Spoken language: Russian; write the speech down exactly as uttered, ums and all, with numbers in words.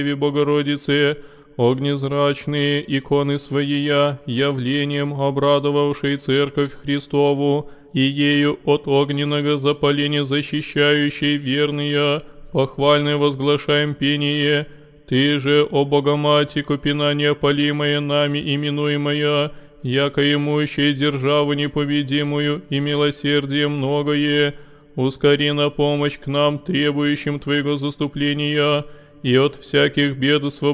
Деве Богородице, огнезрачные иконы Своея, явлением обрадовавшей Церковь Христову, и ею от огненного запаления защищающей верные, похвальное возглашаем пение. Ты же, о Богомати, купина неопалимая нами именуемая, яко имущая державу непобедимую и милосердие многое, ускори на помощь к нам, требующим Твоего заступления, и от всяких бед освободи